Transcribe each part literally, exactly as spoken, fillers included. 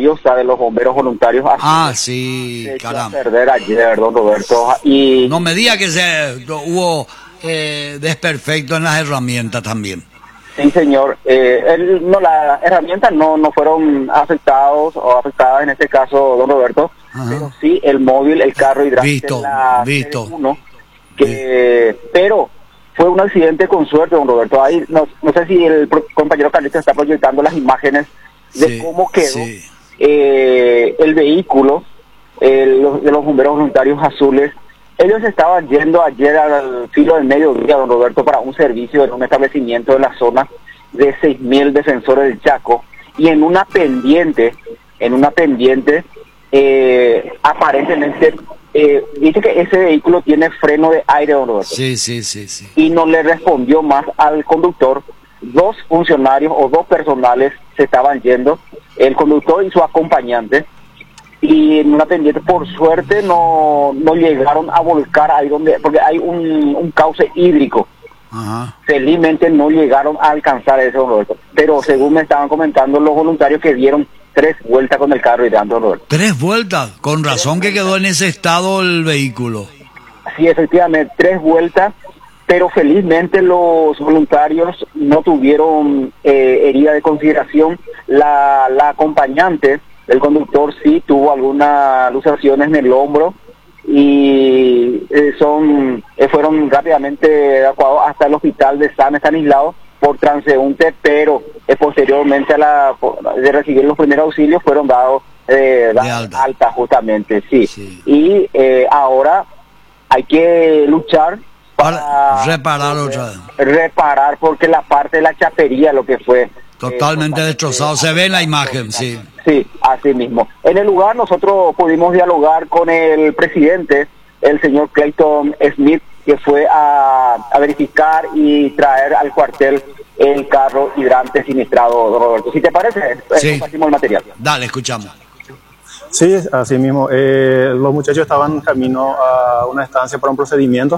valiosa de los bomberos voluntarios. Ah, sí, se echó a caramba. perder ayer, don Roberto. Y No me diga que se hubo eh, desperfecto en las herramientas también. sí, señor. Eh, el- no, las herramientas no, no fueron afectados o afectadas en este caso, don Roberto, Ajá. pero sí el móvil, el carro hidráulico, Visto, la visto. C D uno, que, pero fue un accidente con suerte, don Roberto. Ahí no, no sé si el pro- compañero Carlitos está proyectando las imágenes de Sí, cómo quedó sí. eh, el vehículo eh, los- de los bomberos voluntarios azules. Ellos estaban yendo ayer al filo del mediodía, don Roberto, para un servicio en un establecimiento de la zona de seis mil Defensores del Chaco, y en una pendiente, en una pendiente, eh, aparentemente, eh, dice que ese vehículo tiene freno de aire, don Roberto, Sí, sí, sí, sí. y no le respondió más al conductor. Dos funcionarios o dos personales se estaban yendo, el conductor y su acompañante, y en una pendiente, por suerte, no, no llegaron a volcar ahí donde, porque hay un, un cauce hídrico. Ajá. Felizmente no llegaron a alcanzar ese, don Roberto. Pero según me estaban comentando los voluntarios, que dieron tres vueltas con el carro y dando, don Roberto. Tres vueltas. Con razón que quedó en ese estado el vehículo. Sí, efectivamente, tres vueltas, pero felizmente los voluntarios no tuvieron eh, herida de consideración. La, la acompañante del conductor sí tuvo algunas luxaciones en el hombro y eh, son eh, fueron rápidamente evacuados hasta el hospital de San Estanislao por transeúnte, pero eh, posteriormente a la de recibir los primeros auxilios fueron dados eh, De alta. alta justamente, sí. Sí. Y eh, ahora hay que luchar para Para reparar otra vez. reparar, porque la parte de la chapería, lo que fue Totalmente eh, destrozado. Se ve en la imagen, sí. Sí, así mismo. En el lugar nosotros pudimos dialogar con el presidente, el señor Clayton Smith, que fue a, a verificar y traer al cuartel el carro hidrante siniestrado, don Roberto. Si te parece, Sí. compartimos el material. Dale, escuchamos. Sí, así mismo. Eh, los muchachos estaban camino a una estancia para un procedimiento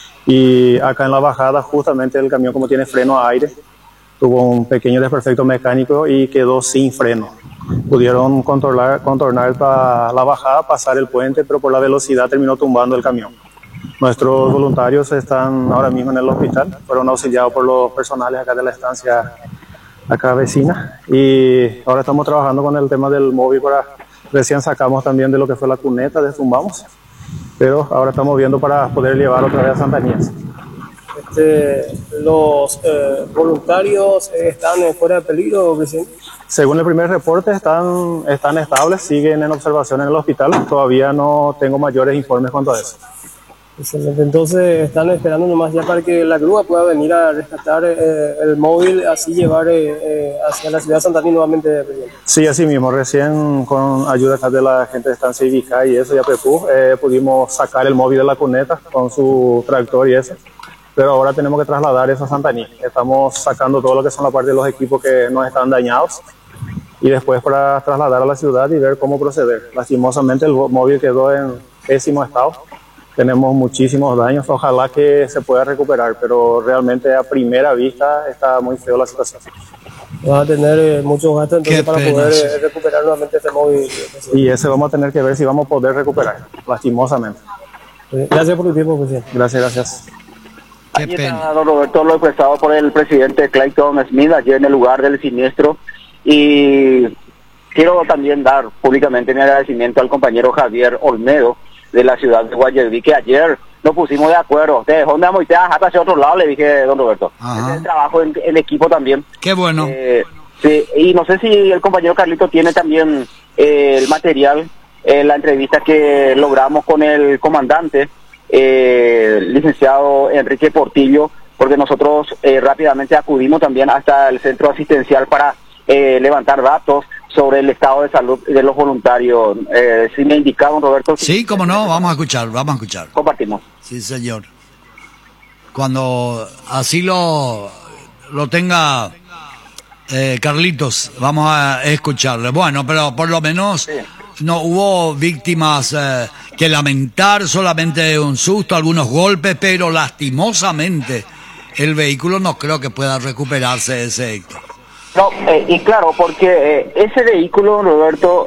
y acá en la bajada justamente el camión, como tiene freno a aire, tuvo un pequeño desperfecto mecánico y quedó sin freno. Pudieron controlar, contornar para la bajada, pasar el puente, pero por la velocidad terminó tumbando el camión. Nuestros voluntarios están ahora mismo en el hospital, fueron auxiliados por los personales acá de la estancia acá vecina, y ahora estamos trabajando con el tema del móvil para, recién sacamos también de lo que fue la cuneta, destumbamos, pero ahora estamos viendo para poder llevar otra vez a Santa Inés. Este, los eh, voluntarios eh, están eh, fuera de peligro, presidente. Según el primer reporte están, están estables, siguen en observación en el hospital, todavía no tengo mayores informes cuanto a eso. Excelente. Entonces están esperando nomás ya para que la grúa pueda venir a rescatar eh, el móvil, así llevar eh, eh, hacia la ciudad de Santa Inés nuevamente, presidente. Sí, así mismo, recién con ayuda acá de la gente de Estancia Ibica y eso, ya Pepú, eh, pudimos sacar el móvil de la cuneta con su tractor y eso, pero ahora tenemos que trasladar eso a Santa Inés. Estamos sacando todo lo que son la parte de los equipos que nos están dañados y después para trasladar a la ciudad y ver cómo proceder. Lastimosamente el móvil quedó en pésimo estado, tenemos muchísimos daños, ojalá que se pueda recuperar, pero realmente a primera vista está muy feo la situación. Va a tener eh, muchos gastos entonces Qué para pena, poder sí. eh, recuperar nuevamente este móvil, presidente. Y ese vamos a tener que ver si vamos a poder recuperar, lastimosamente. Eh, Gracias por tu tiempo, presidente. Gracias, gracias. Qué Ahí pena. está, don Roberto, lo expresado por el presidente Clayton Smith ayer en el lugar del siniestro. Y quiero también dar públicamente mi agradecimiento al compañero Javier Olmedo de la ciudad de Guayaquil, que ayer nos pusimos de acuerdo. Te dejó una moitea hasta hacia otro lado, le dije, don Roberto. Ajá. Ese es el trabajo en, en equipo también. Qué bueno. Eh, sí, y no sé si el compañero Carlito tiene también eh, el material, eh, la entrevista que logramos con el comandante, eh, licenciado Enrique Portillo, porque nosotros eh, rápidamente acudimos también hasta el centro asistencial para eh, levantar datos sobre el estado de salud de los voluntarios. Eh, si me indica, don Roberto. Sí, cómo no, vamos a escuchar, vamos a escuchar. Compartimos. Sí, señor. Cuando así lo, lo tenga eh, Carlitos, vamos a escucharle. Bueno, pero por lo menos Sí. no hubo víctimas eh, que lamentar, solamente un susto, algunos golpes, pero lastimosamente el vehículo no creo que pueda recuperarse ese, Héctor. No, eh, y claro, porque eh, ese vehículo, don Roberto,